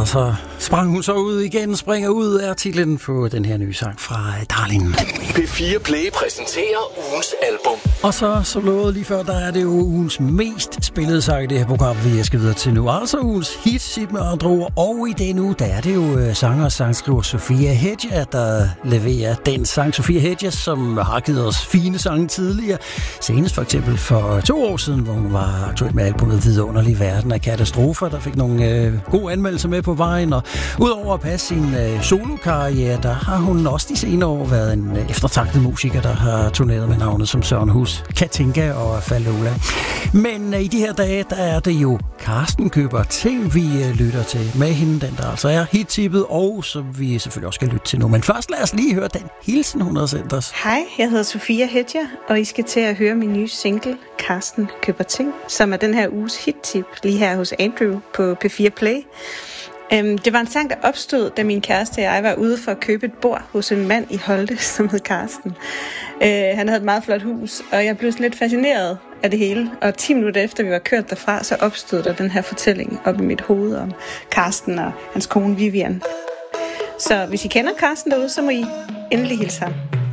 og så sprang hun så ud igen. Springer ud er titlen på den her nye sang fra Darling. P4 Play præsenterer ugens album. Og så, som lovet lige før, der er det jo ugens mest spillede sang i det her program, vi skal videre til nu. Altså ugens hit med andre ord. Og i den uge, der er det jo sanger og sangskriver Sofia Hedger, der leverer den sang. Sofia Hedger, som har givet os fine sange tidligere. Senest for eksempel for 2 år siden, hvor hun var aktuel med albumet Vidunderlig Verden af Katastrofer, der fik nogle gode anmeldelser med på vejen. Og udover at passe sin solokarriere, der har hun også de senere år været en eftertragtet musiker, der har turneret med navnet som Søren Hus, Katinka og Fallola. Men i de her dage, der er det jo Karsten Køber Ting, vi lytter til med hende, den der altså er hit-tippet, og som vi selvfølgelig også skal lytte til nu. Men først lad os lige høre den hilsen, hun har sendt os. Hej, jeg hedder Sofia Hedger, og I skal til at høre min nye single, Karsten Køber Ting, som er den her uges hit-tip lige her hos Andrew på P4 Play. Det var en sang, der opstod, da min kæreste og jeg var ude for at købe et bord hos en mand i Holte, som hed Karsten. Han havde et meget flot hus, og jeg blev sådan lidt fascineret af det hele. Og 10 minutter efter vi var kørt derfra, så opstod der den her fortælling op i mit hoved om Karsten og hans kone Vivian. Så hvis I kender Karsten derude, så må I endelig hilse ham.